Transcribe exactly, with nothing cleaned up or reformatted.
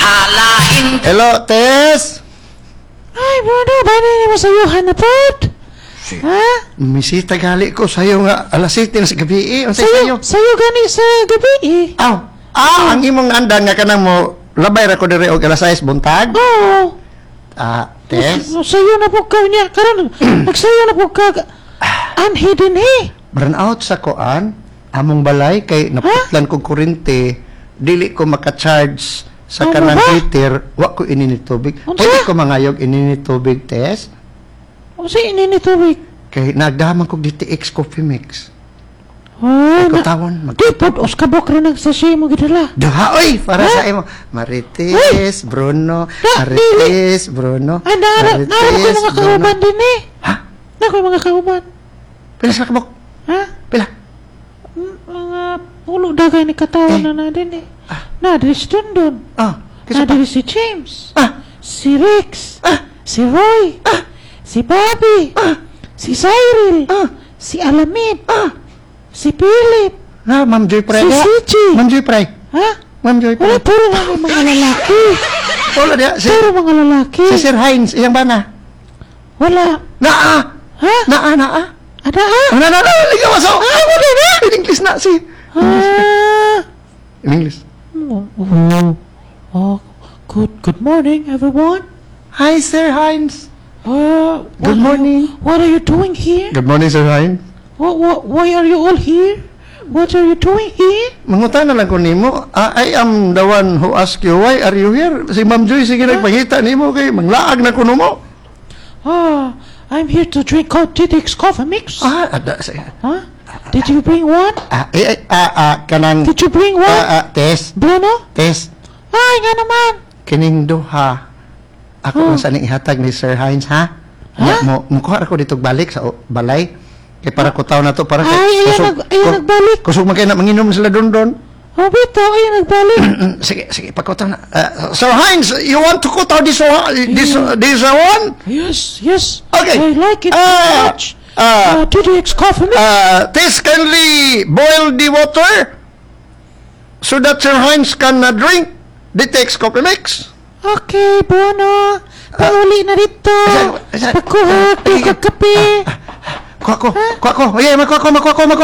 Alain. Hello, Tess? Ay, Bruno, ba na mo sayuhan na pod? Ha? Misita gali ko sa'yo nga alas siyete na sa gabi eh. Ang Sayo, sa'yo. sayo gani sa gabi eh. Aw, ah, ang imong andan nga kanang mo labay ra ko dire og alas sais buntag. Oo. Ah, Tess, Oh, sayo na po ka niya. Karon, nagsayo na po ka. Anhi din eh. burn out sa koan, among balay kay naputlan kog kurente, dili ko maka-charge sa Ano kanang ba? heater, wa ko ininit tubig. Unsa? Pwede ko mangayog ininit tubig, Tess. O sa ini ni tubig. Kay nagdaman kog D T X coffee mix. Oh, Ikaw na. tawon, mag Di pod os ka bok rin ang sachet mo gidala. Duha, oy, para sa imo. Marites, Bruno, Da, Marites, Bruno, Ay, nara, nara ko Marites, mga kauban din eh. Ha? Nara ko mga kauban. Pila sa kabok? Ha? Pila? M- Mga pulo dagay ni katawan Eh. na na din eh. Na, diri si Dundon. Ah, Na, kisa pa. diri si James. Ah, Si Rex. Ah. Si Roy. Si Bobby. Si Cyril. Ah. Si Alamid. ah. Si Philip. Na, Ma'am Joy Pray. Si Wala. Cici. Ma'am Joy Pray. Ha? Ma'am Joy Wala, Pray. puro nga may mga lalaki. Wala dia. Si, Puro mga lalaki. si Sir Hines, iyang bana. Wala. Naa. Ha? Naa, naa. Ada ha? Ah, na, na, na. Ligaw maso. Ah, wala na. In English na si. Ah. In English. Oh, oh, oh, good, good morning, everyone. Hi, Sir Hines. Uh, what Good are morning. you- what are you doing here? Good morning, Sir Hines. What, what, why are you all here? What are you doing here? Mangutan na lang ko nimo. Ah, I am the one who asked you, why are you here? Si Ma'am Joy, sige nagpangita nimo kay manglaag na kuno mo. Ah, I'm here to drink cold T X coffee mix. Ah, ada sa. Huh? Did you bring one? Ah, eh, eh, ah, ah, kanang, Did you bring one? ah, ah, Tess, Bruno? Tess, Ay, nga naman. kining duha. Ako Oh. lang sa ning ihatag ni Sir Hines, ha? Ha? Mo, mukuha ako dito balik sa o- balay. Kay para ko taw na to, para Ay, ayan nag- ayan ku- nagbalik. Kusog man kayo na manginom sila doon doon. Oh, bito, ay, nagbalik. Mm, sige, sige, pagkutaw na. Ah, Sir Hines, you want to kutaw this one? This, Yeah. this one? Yes, yes. Okay. I like it Ah, very much. ah, Uh, T X coffee mix. Uh, Tess, kindly boil the water so that Sir Hines can uh, drink the Tex coffee mix. Okay, Bruno. Pauli na dito. Asa- asa- Pakuha, ah, kuha kape. Kuha ko, kuha ko. Ayan, makuha ko, makuha ko, makuha ko.